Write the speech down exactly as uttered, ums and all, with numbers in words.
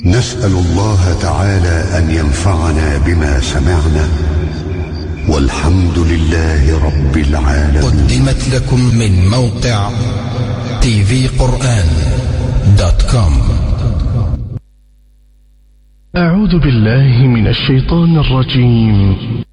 نسأل الله تعالى أن ينفعنا بما سمعنا، والحمد لله رب العالمين. قدمت لكم من موقع تي في قرآن دوت كوم. أعوذ بالله من الشيطان الرجيم.